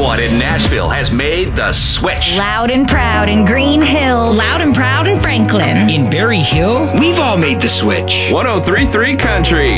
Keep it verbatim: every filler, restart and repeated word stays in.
one in Nashville has made the switch. Loud and proud in Green Hills. Loud and proud in Franklin. In Berry Hill. We've all made the switch. one oh three point three Country.